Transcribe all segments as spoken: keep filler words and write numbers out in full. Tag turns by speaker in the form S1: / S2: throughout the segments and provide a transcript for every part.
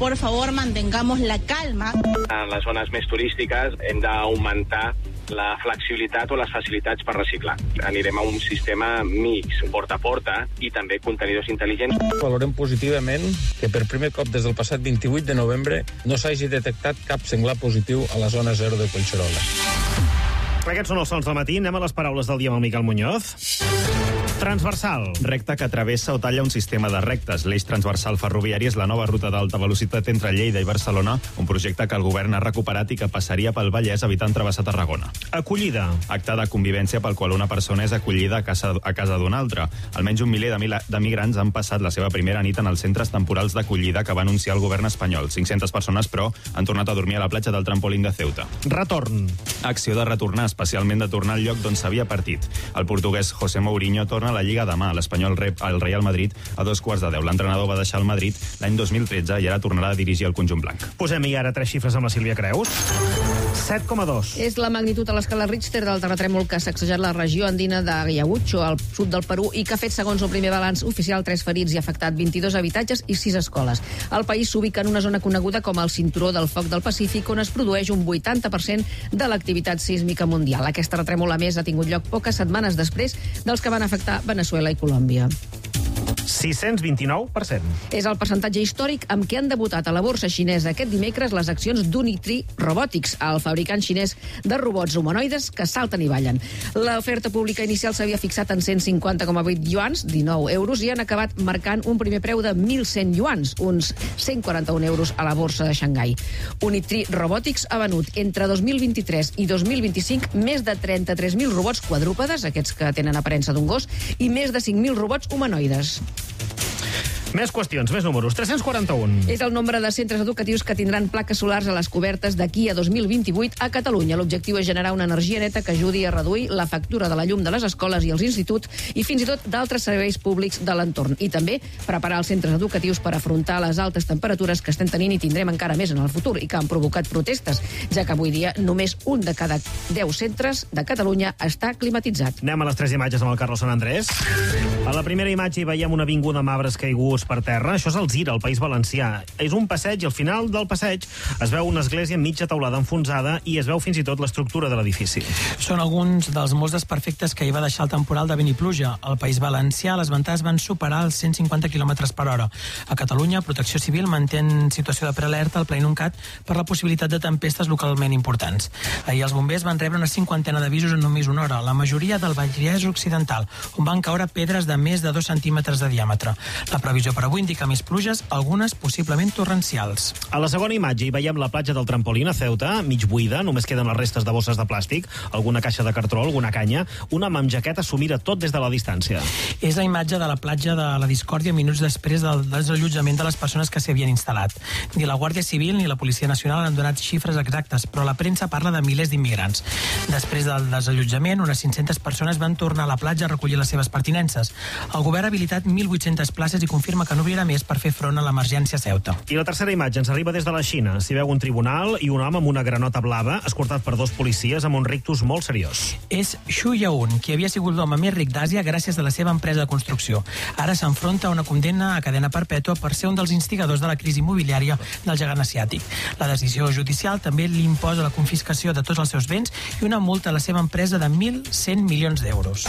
S1: por favor mantengamos la calma.
S2: En les zones més turístiques hem d'augmentar la flexibilitat o les facilitats per reciclar. Anirem a un sistema mix, porta a porta, i també contenidors intel·ligents.
S3: Valorem positivament que per primer cop des del passat vint-i-vuit de novembre no s'hagi detectat cap senglar positiu a la zona zero de Collserola.
S4: Aquests són els sons del matí. Anem a les paraules del dia amb el Miquel Muñoz. Transversal. Recta que travessa o talla un sistema de rectes. L'eix transversal ferroviari és la nova ruta d'alta velocitat entre Lleida i Barcelona, un projecte que el govern ha recuperat i que passaria pel Vallès evitant travessar Tarragona. Acollida. Acte de convivència pel qual una persona és acollida a casa, a casa d'una altra. Almenys un miler de, mil, de migrants han passat la seva primera nit en els centres temporals d'acollida que va anunciar el govern espanyol. cinc-centes persones, però, han tornat a dormir a la platja del trampolín de Ceuta. Retorn. Acció de retornar, especialment de tornar al lloc d'on s'havia partit. El portuguès José Mourinho torna a la Lliga demà. L'Espanyol rep el Real Madrid a dos quarts de deu. L'entrenador va deixar el Madrid l'any dos mil tretze i ara tornarà a dirigir el conjunt blanc. Posem-hi ara tres xifres amb la Sílvia Creus. set coma dos.
S5: És la magnitud a l'escala Richter del terratrèmol que ha sacsejat la regió andina d'Ayacucho, al sud del Perú, i que ha fet, segons el primer balanç oficial, tres ferits i ha afectat vint-i-dos habitatges i sis escoles. El país s'ubica en una zona coneguda com el Cinturó del Foc del Pacífic, on es produeix un vuitanta per cent de l'activitat sísmica mundial. Aquest terratrèmol, a més, ha tingut lloc poques setmanes després dels que van afectar Veneçuela i Colòmbia.
S4: sis-cents vint-i-nou per cent.
S5: És el percentatge històric amb què han debutat a la borsa xinesa aquest dimecres les accions d'Unitree Robotics, el fabricant xinès de robots humanoides que salten i ballen. L'oferta pública inicial s'havia fixat en cent cinquanta coma vuit yuans, dinou euros, i han acabat marcant un primer preu de mil cent yuans, uns cent quaranta-un euros a la borsa de Xangai. Unitree Robotics ha venut entre dos mil vint-i-tres i dos mil vint-i-cinc més de trenta-tres mil robots quadrúpedes, aquests que tenen aparença d'un gos, i més de cinc mil robots humanoides.
S4: Més qüestions, més números. tres-cents quaranta-un.
S5: És el nombre de centres educatius que tindran plaques solars a les cobertes d'aquí a dos mil vint-i-vuit a Catalunya. L'objectiu és generar una energia neta que ajudi a reduir la factura de la llum de les escoles i els instituts i fins i tot d'altres serveis públics de l'entorn. I també preparar els centres educatius per afrontar les altes temperatures que estem tenint i tindrem encara més en el futur i que han provocat protestes, ja que avui dia només un de cada deu centres de Catalunya està climatitzat.
S4: Anem a les tres imatges amb el Carlos San Andrés. A la primera imatge hi veiem una avinguda amb arbres caiguts per terra. Això és el Zira, al País Valencià. És un passeig i al final del passeig es veu una església amb mitja teulada enfonsada i es veu fins i tot l'estructura de l'edifici.
S6: Són alguns dels molts desperfectes que hi va deixar el temporal de vent i pluja. Al País Valencià les ventades van superar els cent cinquanta quilòmetres per hora. A Catalunya, Protecció Civil manté en situació de prealerta al Pla Inuncat per la possibilitat de tempestes localment importants. Ahir els bombers van rebre una cinquantena d'avisos en només una hora, la majoria del Vallès Occidental, on van caure pedres de més de dos centímetres de diàmetre. La previsió per avui indica més pluges, algunes possiblement torrencials.
S4: A la segona imatge hi veiem la platja del Trampolín a Ceuta, mig buida, només queden les restes de bosses de plàstic, alguna caixa de cartró, alguna canya. Un home amb jaqueta s'ho mira tot des de la distància.
S6: És la imatge de la platja de la Discòrdia minuts després del desallotjament de les persones que s'hi havien instal·lat. Ni la Guàrdia Civil ni la Policia Nacional han donat xifres exactes, però la premsa parla de milers d'immigrants. Després del desallotjament, unes cinc-centes persones van tornar a la platja a recollir les seves pertinences. El govern ha habilitat mil vuit-centes places i confirma que no obrirà més per fer front a l'emergència a Ceuta.
S4: I la tercera imatge ens arriba des de la Xina. S'hi veu un tribunal i un home amb una granota blava escortat per dos policies amb un rictus molt seriós.
S6: És Xu Yaun, qui havia sigut l'home més ric d'Àsia gràcies a la seva empresa de construcció. Ara s'enfronta a una condemna a cadena perpètua per ser un dels instigadors de la crisi immobiliària del gegant asiàtic. La decisió judicial també li imposa la confiscació de tots els seus béns i una multa a la seva empresa de mil cent milions d'euros.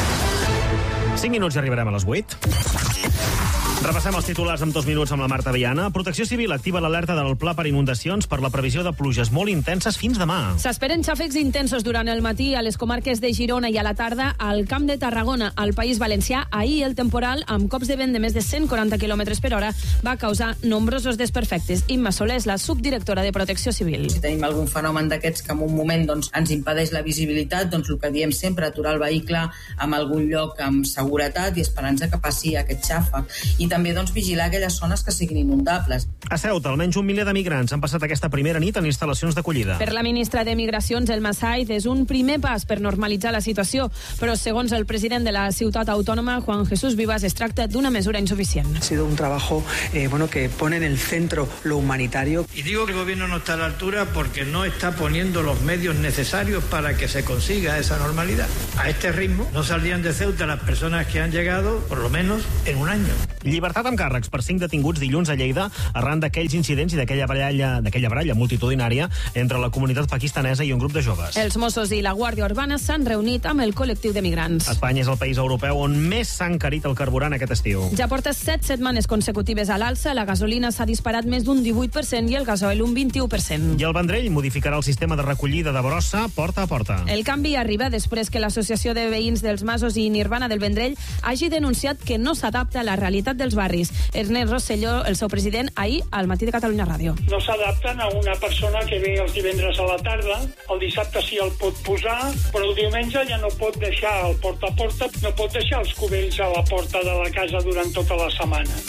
S4: cinc minuts i arribarem a les vuit. Repassem els titulars en dos minuts amb la Marta Viana. Protecció Civil activa l'alerta del Pla per inundacions per la previsió de pluges molt intenses fins demà.
S7: S'esperen xàfecs intensos durant el matí a les comarques de Girona i a la tarda al Camp de Tarragona, al País Valencià. Ahir el temporal, amb cops de vent de més de cent quaranta quilòmetres per hora, va causar nombrosos desperfectes. Imma Soler és la subdirectora de Protecció Civil.
S8: Si tenim algun fenomen d'aquests que en un moment doncs, ens impedeix la visibilitat, doncs el que diem sempre, aturar el vehicle en algun lloc amb seguretat i esperança que passi aquest xàfec. I també doncs, vigilar aquelles zones que siguin inundables.
S4: A Ceuta, almenys un miler de migrants han passat aquesta primera nit en instal·lacions d'acollida.
S7: Per la ministra de Migracions, Elma Said, és un primer pas per normalitzar la situació, però segons el president de la ciutat autònoma, Juan Jesús Vivas, es tracta d'una mesura insuficient.
S9: Ha sido un trabajo eh, bueno, que pone en el centro lo humanitario.
S10: Y digo que el gobierno no está a la altura porque no está poniendo los medios necesarios para que se consiga esa normalidad. A este ritmo no saldrían de Ceuta las personas que han llegado, por lo menos, en un año.
S4: Llibertat amb càrrecs per cinc detinguts dilluns a Lleida arran d'aquells incidents i d'aquella baralla, d'aquella baralla multitudinària entre la comunitat pakistanesa i un grup de joves.
S7: Els Mossos i la Guàrdia Urbana s'han reunit amb el col·lectiu de migrants.
S4: Espanya és el país europeu on més s'ha encarit el carburant aquest estiu.
S7: Ja porta set setmanes consecutives a l'alça, la gasolina s'ha disparat més d'un divuit per cent i el gasoil un vint-i-u per cent.
S4: I el Vendrell modificarà el sistema de recollida de brossa porta a porta.
S7: El canvi arriba després que l'Associació de Veïns dels Masos i Nirvana del Vendrell hagi denunciat que no s'adapta a la realitat dels barris. Ernest Rosselló, el seu president, ahir al Matí de Catalunya Ràdio.
S11: No s'adapten a una persona que ve els divendres a la tarda, el dissabte sí el pot posar, però el diumenge ja no pot deixar el porta a porta, no pot deixar els cubells a la porta de la casa durant tota la setmana.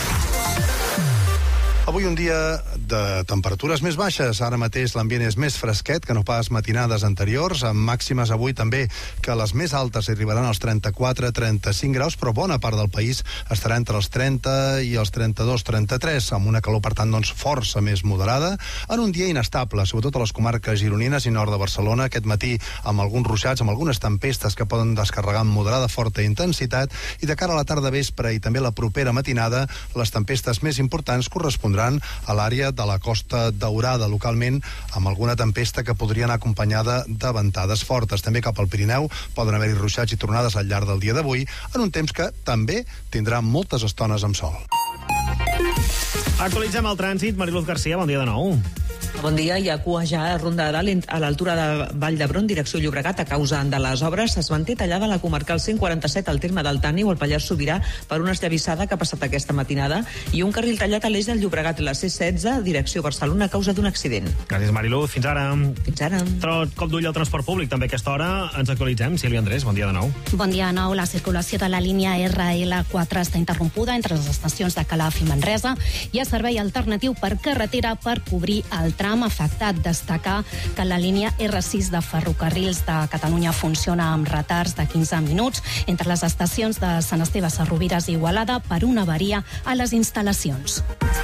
S12: Avui un dia de temperatures més baixes. Ara mateix l'ambient és més fresquet que no pas matinades anteriors, amb màximes avui també que les més altes arribaran als trenta-quatre a trenta-cinc graus, però bona part del país estarà entre els trenta i els trenta-dos trenta-tres, amb una calor, per tant, doncs, força més moderada, en un dia inestable, sobretot a les comarques gironines i nord de Barcelona, aquest matí amb alguns ruixats, amb algunes tempestes que poden descarregar amb moderada forta intensitat, i de cara a la tarda vespre i també la propera matinada, les tempestes més importants correspondran a l'àrea de la Costa Daurada, localment amb alguna tempesta que podria anar acompanyada de ventades fortes. També cap al Pirineu poden haver-hi ruixats i tornades al llarg del dia d'avui, en un temps que també tindrà moltes estones amb sol.
S4: Actualitzem el trànsit. Mariluz Garcia, bon dia de nou.
S13: Bon dia. Hi ha cua ja a Ronda de Dalt a l'altura de Vall d'Hebron, direcció Llobregat, a causa de les obres. Es manté tallada la comarcal cent quaranta-set al terme del Tàneu, al Pallars Sobirà, per una esllavissada que ha passat aquesta matinada, i un carril tallat a l'eix del Llobregat, la C setze, direcció Barcelona, a causa d'un accident.
S4: Gràcies, Mariluz. Fins ara.
S13: Fins ara.
S4: Trot cop d'ull al transport públic. També a aquesta hora ens actualitzem. Sílvia Andrés, bon dia de nou.
S14: Bon dia de nou. La circulació de la línia R L quatre està interrompuda entre les estacions de Calaf i Manresa. Hi ha servei alternatiu per carretera per cobrir el tram afectat. Destacar que la línia R sis de Ferrocarrils de Catalunya funciona amb retards de quinze minuts entre les estacions de Sant Esteve, Sarrovires i Igualada per una avaria a les instal·lacions.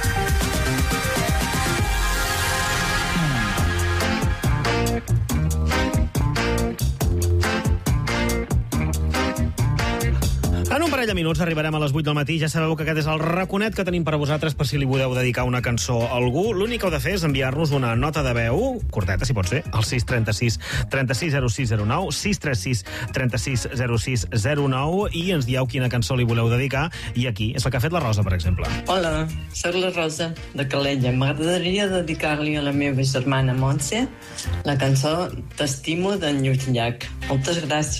S4: En un parell de minuts arribarem a les vuit del matí. Ja sabeu que aquest és el raconet que tenim per a vosaltres per si li voleu dedicar una cançó a algú. L'únic que heu de fer és enviar-nos una nota de veu, curteta, si pot ser, al sis trenta-sis trenta-sis zero sis zero nou, sis tres sis trenta-sis zero sis zero nou, i ens dieu quina cançó li voleu dedicar. I aquí és la que ha fet la Rosa, per exemple.
S15: Hola, soc la Rosa de Calella. M'agradaria dedicar-li a la meva germana Montse la cançó T'estimo d'en Lluís Llach. Moltes gràcies.